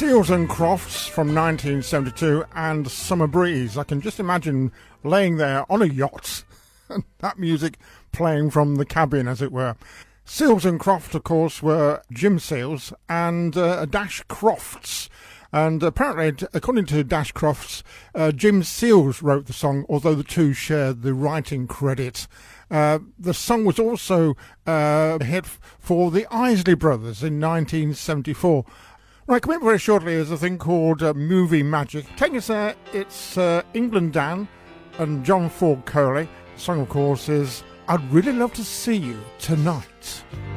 Seals and Crofts from 1972 and Summer Breeze. I can just imagine laying there on a yacht and that music playing from the cabin, as it were. Seals and Crofts, of course, were Jim Seals and Dash Crofts. And apparently, according to Dash Crofts, Jim Seals wrote the song, although the two shared the writing credit. The song was also a hit for the Isley Brothers in 1974. Right, coming up very shortly is a thing called Movie Magic. Taking us there, it's England Dan and John Ford Coley. The song, of course, is I'd Really Love to See You Tonight.